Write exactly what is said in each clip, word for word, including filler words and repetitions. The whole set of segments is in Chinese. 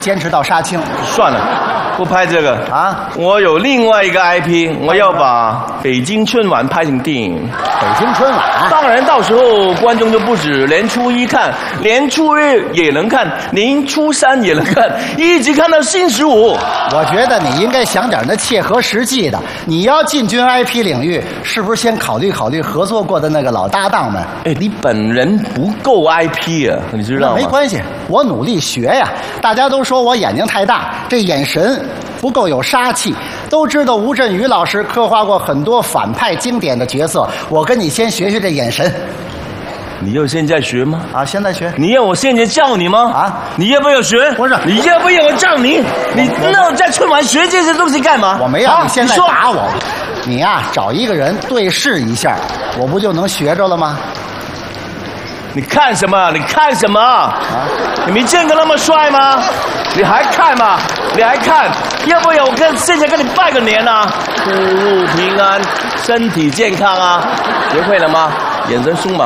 坚持到杀青。 算了，不拍这个啊！我有另外一个 I P， 我要把北京春晚拍成电影。 北京春晚， 当然到时候观众就不止连初一看，连初二也能看，连初三也能看，一直看到新十五。 我觉得你应该想点那切合实际的。你要进军 I P 领域，是不是先考虑考虑合作过的那个老搭档们？ 哎，你本人不够 I P 啊，你知道吗？ 没关系，我努力学呀。大家都说我眼睛太大，这眼神不够有杀气。都知道吴镇宇老师刻画过很多反派经典的角色，我跟你先学学这眼神。 你要现在学吗？ 啊，现在学。 你要我现在教你吗？啊，你要不要学？ 不是， 你要不要我教你？你那在春晚学这些东西干嘛？ 我没让你现在打我。你呀，找一个人对视一下，我不就能学着了吗？ 你看什么？你看什么？啊！你没见过那么帅吗？你还看吗？你还看？要不要我跟现在跟你拜个年啊？出入平安，身体健康啊！学会了吗？眼神凶猛。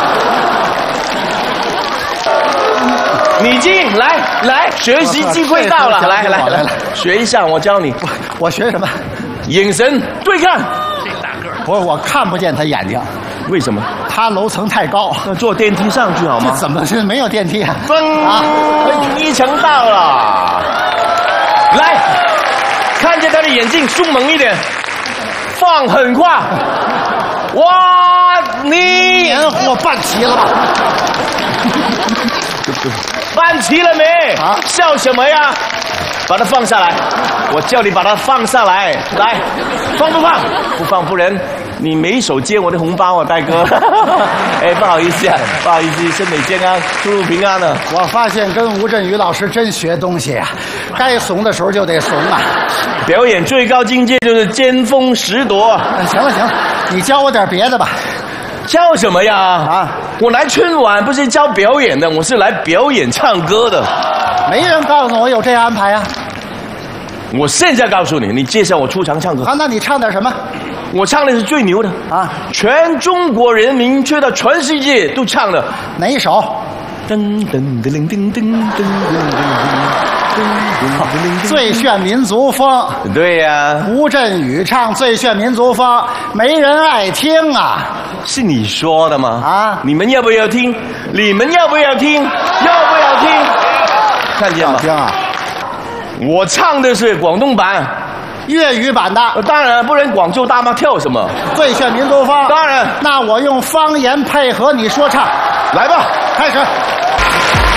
米静，来来，学习机会到了，来来来来，学一下，我教你。 我我学什么？ 眼神对看。 这大个儿，不是我看不见他眼睛。 为什么？ 他楼层太高， 那坐电梯上去好吗？ 怎么是没有电梯啊？ 噔啊，一层到了。来，看见他的眼睛，凶猛一点，放很快。哇，你年货办齐了吧？ 办齐了没？啊，笑什么呀？把它放下来，我叫你把它放下来。来，放不放？不放，不然你没手接我的红包啊，大哥。哎，不好意思啊，不好意思，身体健康，出入平安了。 我发现跟吴镇宇老师真学东西啊，该怂的时候就得怂啊。 表演最高境界就是尖峰时夺。 行了行了，你教我点别的吧。 教什么呀？啊，我来春晚不是教表演的，我是来表演唱歌的。 没人告诉我有这安排啊。 我现在告诉你，你介绍我出场唱歌。 啊，那你唱点什么？ 我唱的是最牛的啊，全中国人民吹到全世界都唱的。 哪一首？ 噔噔噔噔噔噔噔噔， 最炫民族风。 对呀， 吴镇宇唱最炫民族风，没人爱听啊。 是你说的吗？ 啊， 你们要不要听？你们要不要听？要不要听？看见吗？ 听啊！ 我唱的是广东版。 粤语版的， 当然，不然广州大妈跳什么？ 最炫民族风。 当然， 那我用方言配合你说唱， 来吧， 开始。